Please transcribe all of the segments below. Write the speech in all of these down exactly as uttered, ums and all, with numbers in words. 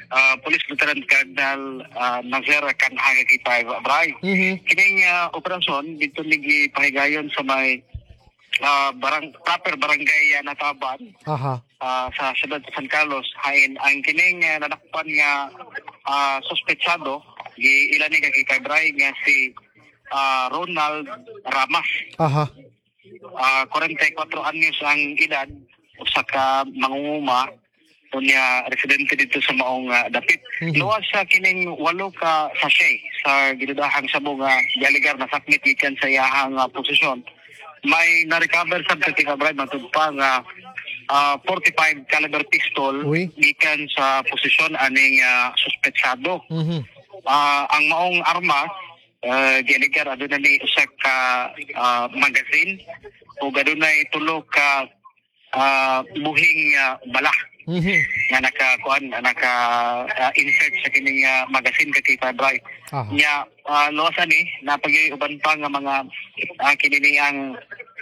uh, Police Lieutenant Colonel uh, Nazer Kanhaga Kitay Bray. Mhm. Kining uh, operasyon dito nigi pahigayon sa may uh, barang proper barangay uh, Nataban Aha. uh, sa siyudad sa San Carlos. Hain ang kining uh, nadakpan nga uh, suspetsado gi ilan ni Kitay Bray nga si uh, Ronald Ramas. Aha. Uh, forty-four anyos ang edad, usa ka mangunguma unya residente dito sa maong uh, dapit. Mhm. Luwas sa kining walo ka sachet sa ginudahang sabong nga galigar na sakmit gikan sa iyahang uh, posisyon. May na-recover sa Katika Bride matud pa nga uh, forty-five caliber pistol Uy. gikan sa posisyon aning uh, suspetsado. Mhm. Uh, ang maong armas uh, giligar aduna ni usa ka uh, magazine ug aduna tulo ka uh, buhing uh, bala Mhm. nga naka kuan naka uh, insert sa kining uh, magazine ka kita Bray. Aha. Nya uh, losa ni napagi uban pa nga mga uh, kinini ang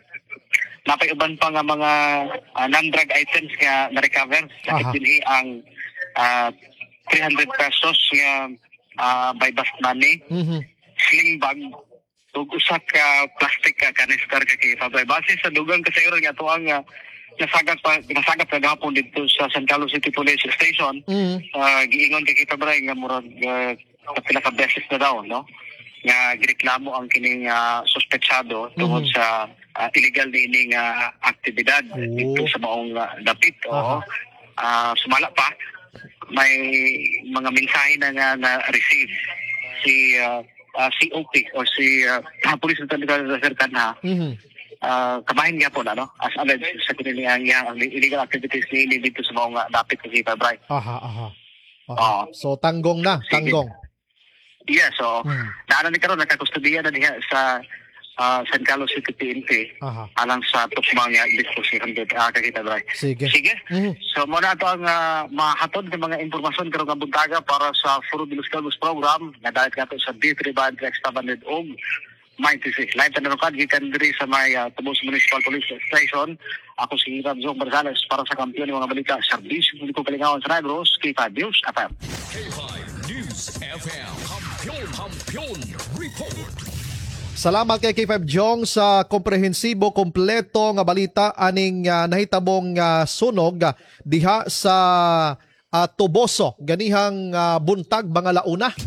napay uban pa nga mga uh, non-drug items nga na-recover sa Aha. kinini ang uh, three hundred pesos nga uh, by bust money, Mhm. sling bag ug usa ka plastic ka canister ka kita Bray. Base sa dugang kasayuran nga to ang uh, nasagap pa nasagap kagahapon dito sa San Carlos City Police Station. Mhm. uh, giingon kay kita Bray nga murag uh, pila ka beses na daw no nga gireklamo ang kining uh, suspetsado tungod Mhm. sa uh, illegal nining uh, aktibidad Oh. dito sa maong uh, dapit o Aha. uh, sumala pa may mga mensahe na nga na receive si uh, uh, C O P or si uh, Police Lieutenant Nazer Kanha. Mhm. Uh, kamahin nga po na, no? As alleged sa kanilang ang illegal activities ni dito sa mga dapit ng Kita Bray. Aha, aha. Aha. Oo. So tanggong na, Sige. tanggong. Yes, so, Mhm. naano ni karon nakakustudiya na diha sa uh, San Carlos City P N P Aha. alang sa tukmang nga disposition dito uh, Kita Bray. Sige. Sige. Mhm. So, muna ito ang uh, mahatod ng mga impormasyon karong nga buntaga para sa Furo de los Calvos program nga dahil nga to sa D three Band Extra Banded og ninety-six. Live na nukad, gikan diri sa may uh, Tubos Municipal Police Station. Ako si Ramzong Barzales para sa kampiyon ng mga balita. Serbisyo Publiko Kalingawan sa Negros, K five News F M. K five News F M. Kampiyon, kampiyon, report. Salamat kay K five Jong sa komprehensibo, kompleto nga balita aning uh, nahitabong uh, sunog uh, diha sa uh, Tuboso, ganihang uh, buntag mga launa.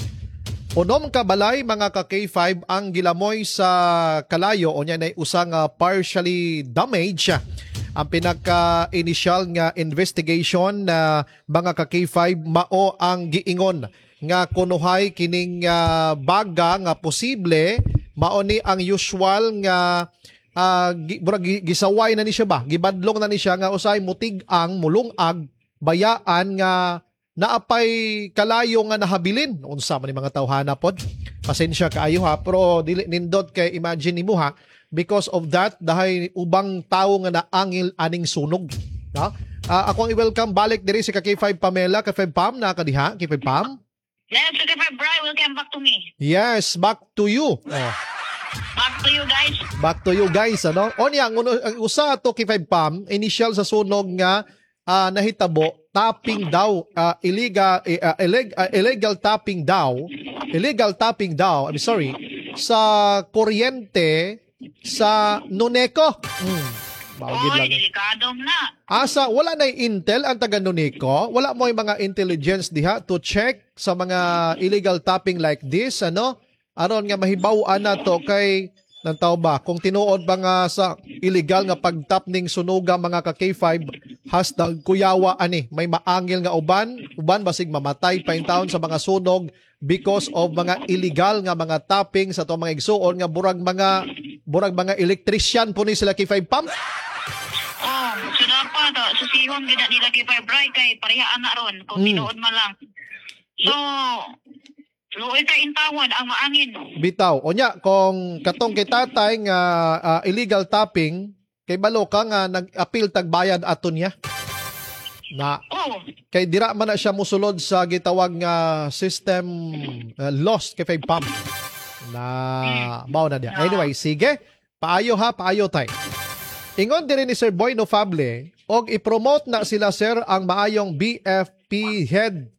Unom ka balay mga ka K five ang gilamoy sa kalayo o niya na usang uh, partially damage. Ang pinaka-initial nga investigation na uh, mga ka K five mao ang giingon nga kunuhay kining uh, baga nga posible mao ni ang usual nga uh, gi, burag, gisaway na ni siya ba, gibadlong na ni siya nga usay mutig-ang mulungag bayaan nga naapay kalayo nga nahabilin unsa man ni mga tawhana pod. Pasensya kaayo ha, pero dili nindot kay imagine nimo ha, because of that dahay ubang tawo nga naangil aning sunog, ha. Uh, ako ang i-welcome balik diri si K five Pamela, K five Pam na kadiha, K five Pam. Yes, K five Bri, welcome back to me. Yes, back to you. Oh, Back to you guys. back to you guys, ano. Onya ang, uno- ang usa to K five Pam, initial sa sunog nga uh, nahitabo tapping daw, uh, illegal uh, illeg- uh, illegal tapping daw, illegal tapping daw, I'm sorry, sa kuryente sa Nuneco. Hmm. Maugid Oy, lang. delikado na. Asa wala na intel ang taga Nuneco, wala mo yung mga intelligence diha to check sa mga illegal tapping like this, ano? Aron nga mahibaw-an na to kay nang tao ba kung tinuod ba nga sa illegal nga pagtap ning sunuga mga ka K five hashtag kuyawa ani may maangil nga uban uban basig mamatay pa in taon sa mga sunog because of mga illegal nga mga tapping sa to mga igsuon nga burag mga burag mga electrician po ni sila K five Pam. Oh, so dapat oh, susihon gina nila K five Bri kay parehaan na ron kung Hmm. tinuod man lang. So, luoy ka intawan ang maangin. Bitaw. Onya, kung katong kay tatay nga ah, illegal tapping, kay balo ka nga nag-appeal tagbayad aton niya. Na Oh, kay dira man na siya musulod sa gitawag nga system uh, lost kay five pump. Na mao na dia. Anyway, sige. Paayo ha, paayo tay. Ingon din ni Sir Boy Nofable og i-promote na sila sir ang maayong B F P head